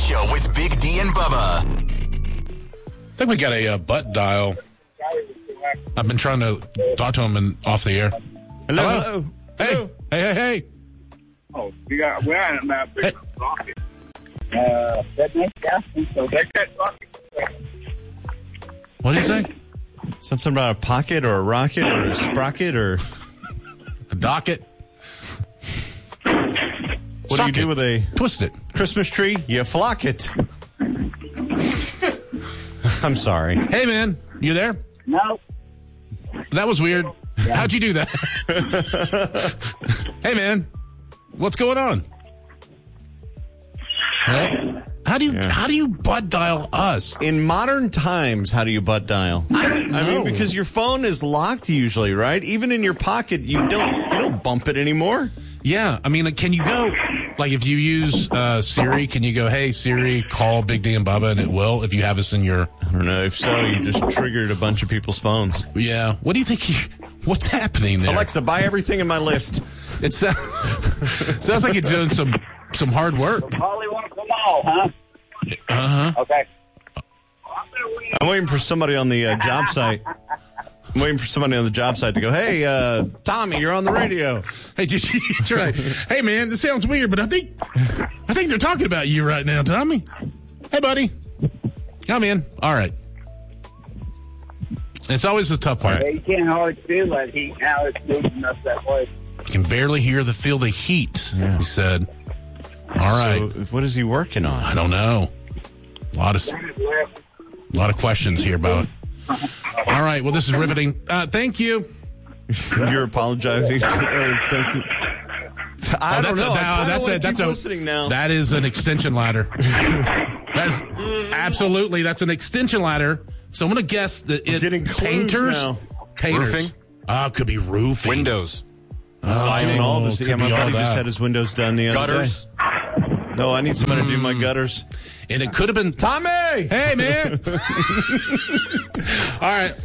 Show with Big D and Bubba. I think we got a butt dial. I've been trying to talk to him off the air. Hello. Hey. Hey. Oh, we're at a big rocket. What do you say? Something about a pocket or a rocket or a sprocket or A docket? what do you do with a Twist it. Christmas tree? You flock it. I'm sorry. Hey, man. You there? No. That was weird. How'd you do that? Hey, man. What's going on? Hey? How do you butt dial us? In modern times, how do you butt dial? I don't know. I mean, because your phone is locked usually, right? Even in your pocket, you don't bump it anymore. Yeah. I mean, can you go, like if you use Siri, can you go, hey, Siri, call Big D and Bubba, and it will if you have us in your... I don't know. If so, you just triggered a bunch of people's phones. Yeah. What do you think? What's happening there? Alexa, buy everything in my list. It sounds like you're doing some hard work. Holly wants them all, huh? Uh-huh. Okay. I'm waiting for somebody on the job site. I'm waiting for somebody on the job site to go, hey, Tommy, you're on the radio. Hey, did you try? Hey, man, this sounds weird, but I think they're talking about you right now, Tommy. Hey, buddy. Come in. All right. It's always a tough part. Yeah, you can't hardly feel that heat now. It's moving up that way. You can barely feel the heat, he said. All right. So, what is he working on? I don't know. A lot of questions here about. All right. Well, this is riveting. Thank you. You're apologizing. Thank you. I don't know. That's listening now. That is an extension ladder. That's an extension ladder. So I'm going to guess that it's getting painters. Now. Painters. Roofing. Could be roofing. Windows. Doing all this. could Yeah, my be all buddy just that. had his windows done the other Gutters. day. No, I need somebody to do my gutters. And it could have been Tommy! Hey, man. All right.